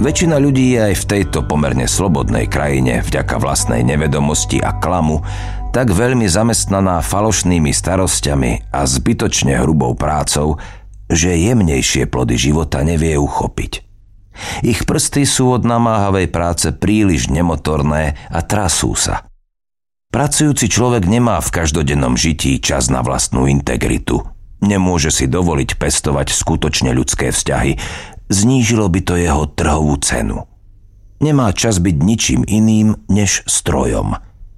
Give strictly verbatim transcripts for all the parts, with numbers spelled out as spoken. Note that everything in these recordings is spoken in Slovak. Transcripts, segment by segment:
Väčšina ľudí je aj v tejto pomerne slobodnej krajine vďaka vlastnej nevedomosti a klamu tak veľmi zamestnaná falošnými starosťami a zbytočne hrubou prácou, že jemnejšie plody života nevie uchopiť. Ich prsty sú od namáhavej práce príliš nemotorné a trasú sa. Pracujúci človek nemá v každodennom žití čas na vlastnú integritu. Nemôže si dovoliť pestovať skutočne ľudské vzťahy. Znížilo by to jeho trhovú cenu. Nemá čas byť ničím iným než strojom.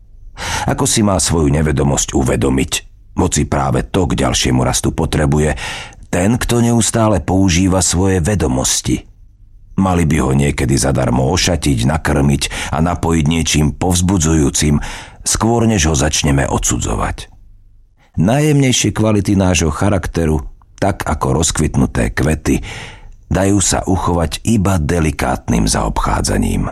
Ako si má svoju nevedomosť uvedomiť, hoci práve to k ďalšiemu rastu potrebuje, ten, kto neustále používa svoje vedomosti. Mali by ho niekedy zadarmo ošatiť, nakrmiť a napojiť niečím povzbudzujúcim, skôr než ho začneme odsudzovať. Najjemnejšie kvality nášho charakteru, tak ako rozkvitnuté kvety, dajú sa uchovať iba delikátnym zaobchádzaním.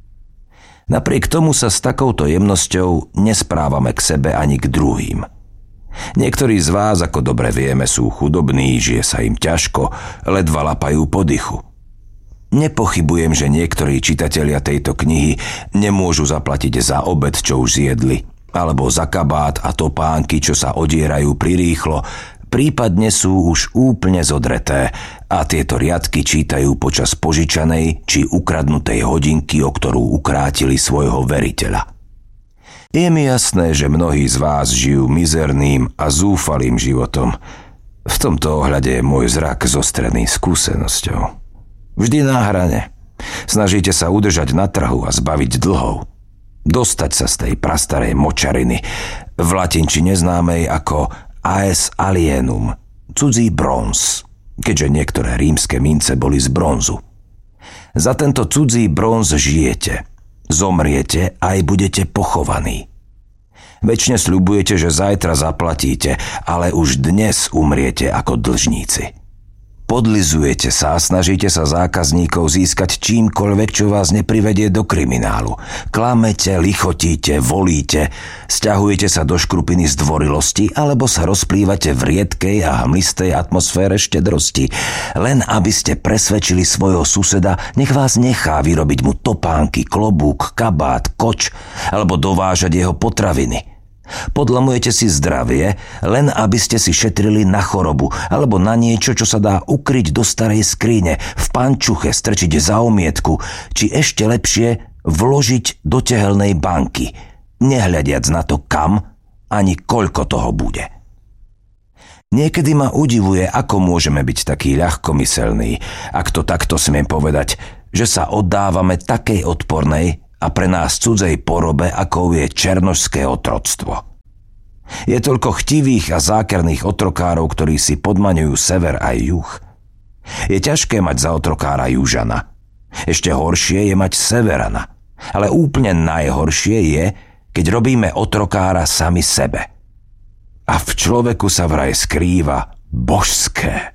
Napriek tomu sa s takouto jemnosťou nesprávame k sebe ani k druhým. Niektorí z vás, ako dobre vieme, sú chudobní, žije sa im ťažko, ledva lapajú po dychu. Nepochybujem, že niektorí čitatelia tejto knihy nemôžu zaplatiť za obed, čo už zjedli, alebo za kabát a topánky, čo sa odierajú prirýchlo, prípadne sú už úplne zodreté a tieto riadky čítajú počas požičanej či ukradnutej hodinky, o ktorú ukrátili svojho veriteľa. Je mi jasné, že mnohí z vás žijú mizerným a zúfalým životom. V tomto ohľade je môj zrak zostrený skúsenosťou. Vždy na hrane. Snažíte sa udržať na trhu a zbaviť dlhov. Dostať sa z tej prastarej močariny, v latinčine známej ako aes alienum, cudzí bronz, keďže niektoré rímske mince boli z bronzu. Za tento cudzí bronz žijete, zomriete a aj budete pochovaní. Večne sľubujete, že zajtra zaplatíte, ale už dnes umriete ako dlžníci. Podlizujete sa a snažíte sa zákazníkov získať čímkoľvek, čo vás neprivedie do kriminálu. Klamete, lichotíte, volíte, sťahujete sa do škrupiny zdvorilosti alebo sa rozplývate v riedkej a hmlistej atmosfére štedrosti, len aby ste presvedčili svojho suseda, nech vás nechá vyrobiť mu topánky, klobúk, kabát, koč alebo dovážať jeho potraviny. Podlamujete si zdravie, len aby ste si šetrili na chorobu alebo na niečo, čo sa dá ukryť do starej skrine, v pančuche strčiť za omietku, či ešte lepšie vložiť do tehelnej banky, nehľadiac na to kam ani koľko toho bude. Niekedy ma udivuje, ako môžeme byť takí ľahkomyselní, ak to takto smiem povedať, že sa oddávame takej odpornej a pre nás cudzej porobe, akou je černošské otroctvo. Je toľko chtivých a zákerných otrokárov, ktorí si podmaňujú sever aj juh. Je ťažké mať za otrokára južana. Ešte horšie je mať severana. Ale úplne najhoršie je, keď robíme otrokára sami sebe. A v človeku sa vraj skrýva božské.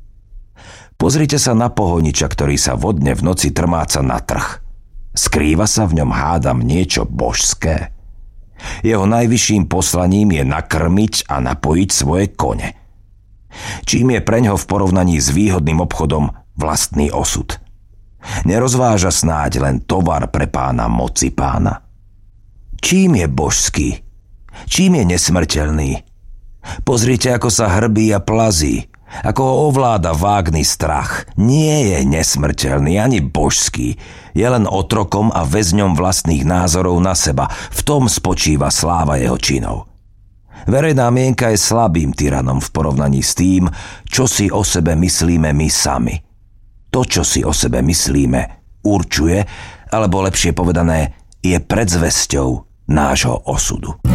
Pozrite sa na pohoniča, ktorý sa vodne v noci trmáca na trh. Skrýva sa v ňom, hádam, niečo božské. Jeho najvyšším poslaním je nakrmiť a napojiť svoje kone. Čím je preňho v porovnaní s výhodným obchodom vlastný osud? Nerozváža snáď len tovar pre pána moci pána. Čím je božský? Čím je nesmrteľný? Pozrite, ako sa hrbí a plazí, ako ho ovláda vágný strach. Nie je nesmrteľný ani božský, je len otrokom a väzňom vlastných názorov na seba. V tom spočíva sláva jeho činov. Verejná mienka je slabým tyranom v porovnaní s tým, čo si o sebe myslíme my sami. To, čo si o sebe myslíme, určuje, alebo lepšie povedané, je predzvesťou nášho osudu.